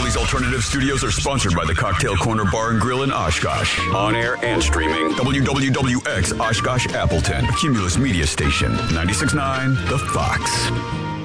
Bally's Alternative Studios are sponsored by the Cocktail Corner Bar and Grill in Oshkosh. On air and streaming. WWWX Oshkosh Appleton. A Cumulus media station. 96.9 The Fox.